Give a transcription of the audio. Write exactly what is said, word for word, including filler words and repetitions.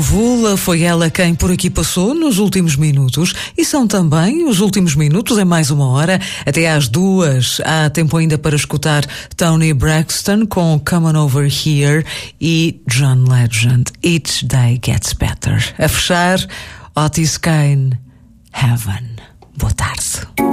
Vula foi ela quem por aqui passou nos últimos minutos e são também os últimos minutos em mais uma hora. Até às duas há tempo ainda para escutar Toni Braxton com Come On Over Here e John Legend, Each Day Gets Better. A fechar, Otis Kane, Heaven. Boa tarde.